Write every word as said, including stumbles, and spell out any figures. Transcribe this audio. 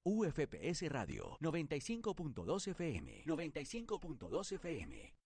U F P S Radio noventa y cinco punto dos F M. noventa y cinco punto dos F M.